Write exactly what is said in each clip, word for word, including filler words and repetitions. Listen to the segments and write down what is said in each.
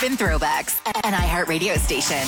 and Throwbacks, an iHeartRadio station.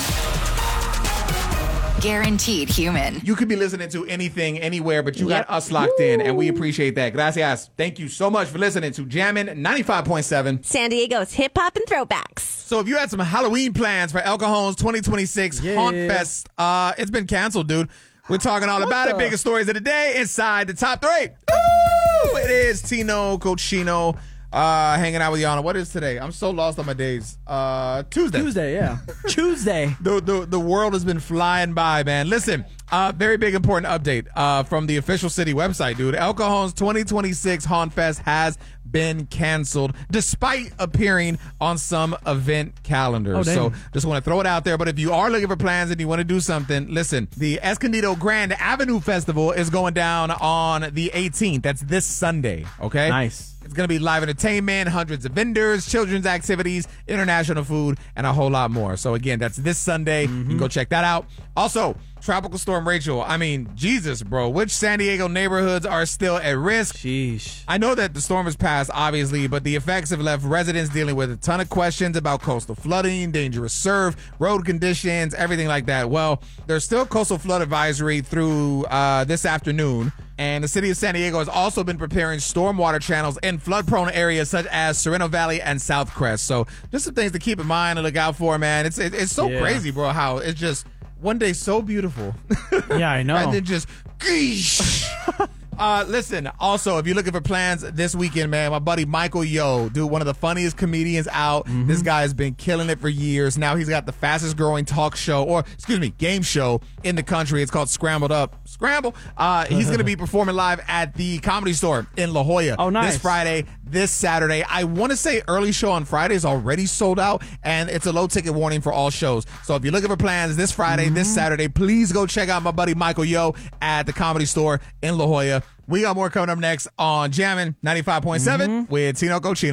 Guaranteed human. You could be listening to anything, anywhere, but you Yep. got us locked Woo. in, and we appreciate that. Gracias. Thank you so much for listening to Jammin' ninety-five point seven. San Diego's hip hop and throwbacks. So if you had some Halloween plans for El Cajon's twenty twenty-six Yeah. Haunt Fest, uh, it's been canceled, dude. We're talking all about it. the- Biggest stories of the day inside the top three. Woo! It is Tino Cochino uh, hanging out with y'all. What is today? I'm so lost on my days. Uh, Tuesday. Tuesday, yeah. Tuesday. The, the the world has been flying by, man. Listen, uh, very big important update uh, from the official city website, dude. El Cajon's twenty twenty-six Haunt Fest has been canceled despite appearing on some event calendars. Oh, damn. So just want to throw it out there. But if you are looking for plans and you want to do something, listen, the Escondido Grand Avenue Festival is going down on the eighteenth. That's this Sunday, okay? Nice. It's going to be live entertainment, hundreds of vendors, children's activities, international food, and a whole lot more. So, again, that's this Sunday. Mm-hmm. You can go check that out. Also, Tropical Storm Rachel. I mean, Jesus, bro. Which San Diego neighborhoods are still at risk? Sheesh. I know that the storm has passed, obviously, but the effects have left residents dealing with a ton of questions about coastal flooding, dangerous surf, road conditions, everything like that. Well, there's still coastal flood advisory through uh, this afternoon. And the city of San Diego has also been preparing stormwater channels in flood-prone areas such as Sereno Valley and South Crest. So just some things to keep in mind and look out for, man. It's it, it's so Yeah. crazy, bro, how it's just one day so beautiful. Yeah, I know. And then just, uh, listen, also, if you're looking for plans this weekend, man, my buddy Michael Yo, dude, one of the funniest comedians out. Mm-hmm. This guy has been killing it for years. Now he's got the fastest growing talk show, or excuse me, game show in the country. It's called Scrambled Up. Scramble. Uh, he's going to be performing live at the Comedy Store in La Jolla. Oh, nice. This Friday, this Saturday. I want to say early show on Friday is already sold out, and it's a low ticket warning for all shows. So if you're looking for plans this Friday, Mm-hmm. this Saturday, please go check out my buddy Michael Yo at the Comedy Store in La Jolla. We got more coming up next on Jammin' ninety-five point seven Mm-hmm. with Tino Cochino.